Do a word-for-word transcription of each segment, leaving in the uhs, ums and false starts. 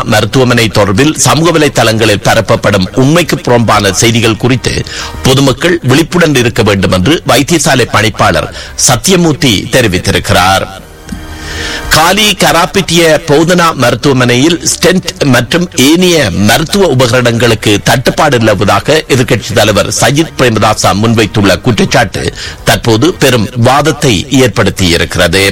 மருத்துவமனை தொடர்பில் சமூக வலைதளங்களில் பரப்பப்படும் உண்மைக்கு புறம்பான செய்திகள் குறித்து பொதுமக்கள் விழிப்புடன் இருக்க வேண்டும் என்று வைத்தியசாலை பணிப்பாளர் சத்தியமூர்த்தி தெரிவித்திருக்கிறார். காலி கராப்பிட்டிய போதனா மருத்துவமனையில் ஸ்டென்ட் மற்றும் ஏனைய மருத்துவ உபகரணங்களுக்கு தட்டுப்பாடு நிலவுவதாக எதிர்க்கட்சித் தலைவர் சஜித் பிரேமதாசா முன்வைத்துள்ள குற்றச்சாட்டு தற்போது பெரும் வாதத்தை ஏற்படுத்தியிருக்கிறது.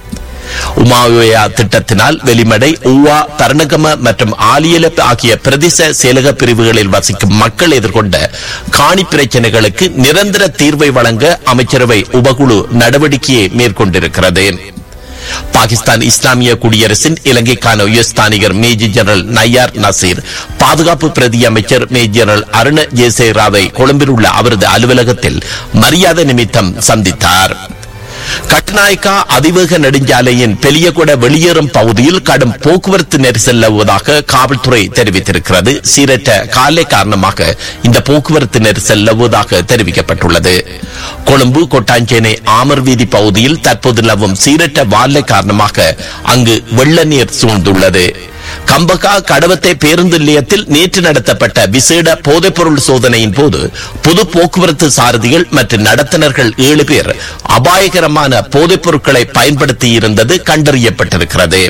உமாயோயா திட்டத்தினால் வெளிமடை, ஊவா, பரணகம மற்றும் ஆலியல ஆகிய பிரதேச செயலக பிரிவுகளில் வசிக்கும் மக்கள் எதிர்கொண்ட காணி பிரச்சினைகளுக்கு நிரந்தர தீர்வை வழங்க அமைச்சரவை உபகுழு நடவடிக்கையை மேற்கொண்டிருக்கிறது. பாகிஸ்தான் இஸ்லாமிய குடியரசின் இலங்கைக்கான உயர்ஸ்தானிகர் மேஜர் ஜெனரல் நய்யார் நசீர் பாதுகாப்பு பிரதி அமைச்சர் மேஜர் ஜெனரல் அருண ஜெயசேகராவை கொழும்பில் உள்ள அவரது அலுவலகத்தில் மரியாதை நிமித்தம் சந்தித்தார். கட்நாயக்கா அதிவேக நெடுஞ்சாலையின் பெலியகுட வெளியேறும் பகுதியில் கடும் போக்குவரத்து நெரிசல் நிலவுவதாக காவல்துறை தெரிவித்திருக்கிறது. சீரற்ற காலை காரணமாக இந்த போக்குவரத்து நெரிசல் நிலவுவதாக தெரிவிக்கப்பட்டுள்ளது. கொழும்பு கொட்டாஞ்சேனை ஆமர் வீதி பகுதியில் தற்போது நிலவும் சீரற்ற வால்லை காரணமாக அங்கு வெள்ள நீர் சூழ்ந்துள்ளது. கம்பகா கடவத்தை பேருந்து நிலையத்தில் நேற்று நடத்தப்பட்ட விசேட போதைப்பொருள் சோதனையின் போது பொது போக்குவரத்து சாரதிகள் மற்றும் நடத்துனர்கள் ஏழு பேர் அபாயகரமான போதைப் பொருட்களை பயன்படுத்தி இருந்தது கண்டறியப்பட்டிருக்கிறது.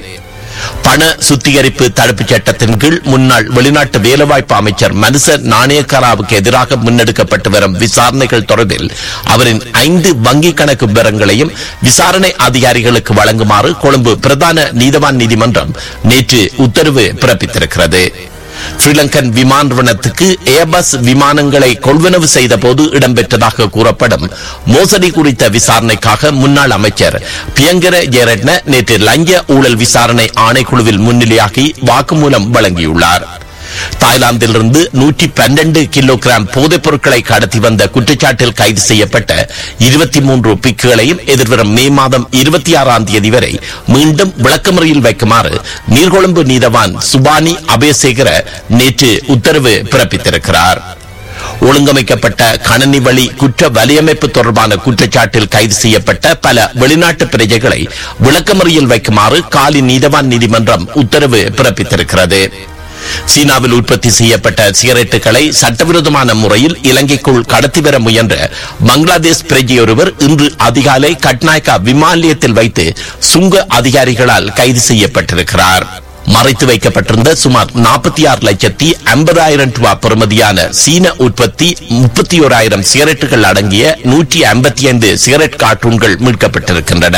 பண சுத்திகரிப்பு தடுப்புச் சட்டத்தின் கீழ் முன்னாள் வெளிநாட்டு வேலைவாய்ப்பு அமைச்சர் மனுச நாணயக்காராவுக்கு எதிராக முன்னெடுக்கப்பட்டு வரும் விசாரணைகள் தொடர்பில் அவரின் ஐந்து வங்கிக் கணக்கு விவரங்களையும் விசாரணை அதிகாரிகளுக்கு வழங்குமாறு கொழும்பு பிரதான நீதவான் நீதிமன்றம் நேற்று உத்தரவு பிறப்பித்திருக்கிறது. ஸ்ரீலங்கன் விமான நிறுவனத்துக்கு ஏர்பஸ் விமானங்களை கொள்வனவு செய்த போது இடம்பெற்றதாக கூறப்படும் மோசடி குறித்த விசாரணைக்காக முன்னாள் அமைச்சர் பியங்கர ஜெயரட்ன நேற்று லஞ்ச ஊழல் விசாரணை ஆணைக்குழுவில் முன்னிலையாகி வாக்குமூலம் வழங்கியுள்ளார். தாய்லாந்திலிருந்து நூற்றி பன்னிரண்டு கிலோகிராம் போதைப் பொருட்களை கடத்தி வந்த குற்றச்சாட்டில் கைது செய்யப்பட்ட இருபத்தி மூன்று பிக்குகளையும் எதிர்வரும் மே மாதம் இருபத்தி ஆறாம் தேதி வரை மீண்டும் விளக்கமறியில் வைக்குமாறு நீர்கொழும்பு நீதவான் சுபானி அபயசேகர நேற்று உத்தரவு பிறப்பித்திருக்கிறார். ஒழுங்கமைக்கப்பட்ட கணனி வழி குற்ற வலையமைப்பு தொடர்பான குற்றச்சாட்டில் கைது செய்யப்பட்ட பல வெளிநாட்டு பிரஜைகளை விளக்கமறியில் வைக்குமாறு காலி நீதவான் நீதிமன்றம் உத்தரவு பிறப்பித்திருக்கிறது. சீனாவில் உற்பத்தி செய்யப்பட்ட சிகரெட்டுகளை சட்டவிரோதமான முறையில் இலங்கைக்குள் கடத்தி வர முயன்ற பங்களாதேஷ் பிரஜையொருவர் இன்று அதிகாலை கட்நாயக்கா விமான நிலையத்தில் வைத்து சுங்க அதிகாரிகளால் கைது செய்யப்பட்டிருக்கிறார். மறைத்து வைக்கப்பட்டிருந்த சுமார் நாற்பத்தி ஆறு லட்சத்தி ஐம்பதாயிரம் ரூபாய் பெறுமதியான சீன உற்பத்தி முப்பத்தி ஓராயிரம் சிகரெட்டுகள் அடங்கிய நூற்றி ஐம்பத்தி ஐந்து சிகரெட் கார்ட்டூன்கள் மீட்கப்பட்டிருக்கின்றன.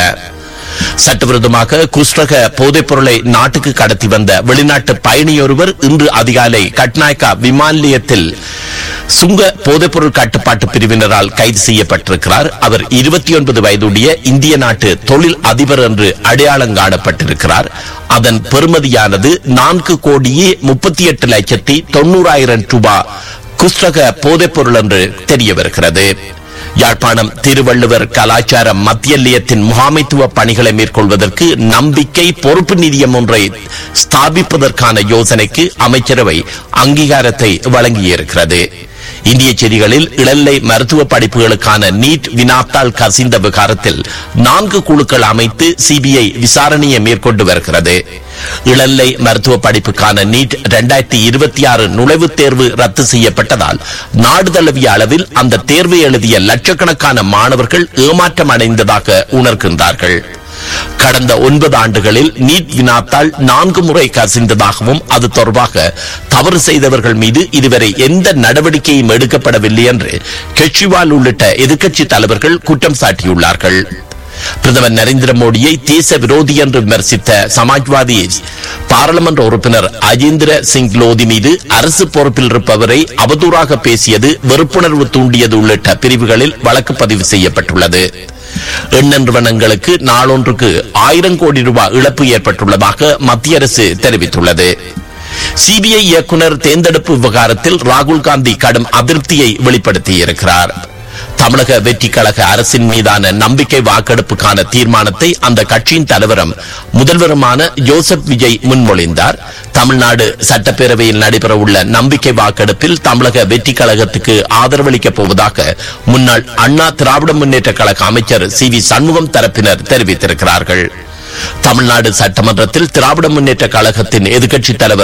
சட்டவிரோதமாக குஷ்டக போதைப் பொருளை நாட்டுக்கு கடத்தி வந்த வெளிநாட்டு பயணியொருவர் இன்று அதிகாலை கட்நாயக்கா விமான நிலையத்தில் சுங்க போதைப்பொருள் கட்டுப்பாட்டு பிரிவினரால் கைது செய்யப்பட்டிருக்கிறார். அவர் இருபத்தி ஒன்பது வயதுடைய இந்திய நாட்டு தொழில் அதிபர் என்று அடையாளம் காணப்பட்டிருக்கிறார். அதன் பெறுமதியானது நான்கு கோடியே முப்பத்தி எட்டு லட்சத்தி தொண்ணூறாயிரம் ரூபாய் குஷ்டக போதைப் பொருள் என்று தெரிய வருகிறது. யாழ்ப்பாணம் திருவள்ளுவர் கலாச்சார மத்திய நிலையத்தின் முகாமைத்துவ பணிகளை மேற்கொள்வதற்கு நம்பிக்கை பொறுப்பு நிதியம் ஒன்றை ஸ்தாபிப்பதற்கான யோசனைக்கு அமைச்சரவை அங்கீகாரத்தை வழங்கியிருக்கிறது. இந்திய செய்திகளில் இளநிலை மருத்துவ படிப்புகளுக்கான நீட் வினாத்தாள் கசிந்த விவகாரத்தில் நான்கு குழுக்கள் அமைத்து சிபிஐ விசாரணையை மேற்கொண்டு வருகிறது. இளநிலை மருத்துவ படிப்புக்கான நீட் இரண்டாயிரத்தி இருபத்தி ஆறு நுழைவுத் தேர்வு ரத்து செய்யப்பட்டதால் நாடு தழுவிய அளவில் அந்த தேர்வை எழுதிய லட்சக்கணக்கான மாணவர்கள் ஏமாற்றம் அடைந்ததாக உணர்கின்றார்கள். கடந்த ஒன்பது ஆண்டுகளில் நீட் வினாத்தால் நான்கு முறை கசிந்ததாகவும் அது தொடர்பாக தவறு செய்தவர்கள் மீது இதுவரை எந்த நடவடிக்கையும் எடுக்கப்படவில்லை என்று கெஜ்ரிவால் உள்ளிட்ட எதிர்க்கட்சி தலைவர்கள் குற்றம் சாட்டியுள்ளார்கள். பிரதமர் நரேந்திர மோடியை தேச விரோதி என்று விமர்சித்த சமாஜ்வாதி பாராளுமன்ற உறுப்பினர் அஜேந்திர சிங் லோதி மீது அரசு பொறுப்பில் இருப்பவரை அவதூறாக பேசியது வெறுப்புணர்வு தூண்டியது உள்ளிட்ட பிரிவுகளில் வழக்கு பதிவு செய்யப்பட்டுள்ளது. எண்ண நிறுவனங்களுக்கு நாளொன்றுக்கு ஆயிரம் கோடி ரூபாய் இழப்பு ஏற்பட்டுள்ளதாக மத்திய அரசு தெரிவித்துள்ளது. சிபிஐ இயக்குநர் தேர்ந்தெடுப்பு விவகாரத்தில் ராகுல் காந்தி கடும் அதிருப்தியை வெளிப்படுத்தியிருக்கிறார். தமிழக வெற்றி கழக அரசின் மீதான நம்பிக்கை வாக்கெடுப்புக்கான தீர்மானத்தை அந்த கட்சியின் தலைவரும் முதல்வருமான ஜோசப் விஜய் முன்மொழிந்தார். தமிழ்நாடு சட்டப்பேரவையில் நடைபெறவுள்ள நம்பிக்கை வாக்கெடுப்பில் தமிழக வெற்றி கழகத்துக்கு ஆதரவளிக்கப் போவதாக முன்னாள் அண்ணா திராவிட முன்னேற்ற கழக அமைச்சர் சி வி சண்முகம் தரப்பினர் தெரிவித்திருக்கிறார்கள். தமிழ்நாடு சட்டமன்றத்தில் திராவிட முன்னேற்ற கழகத்தின் எதிர்க்கட்சித் தலைவர்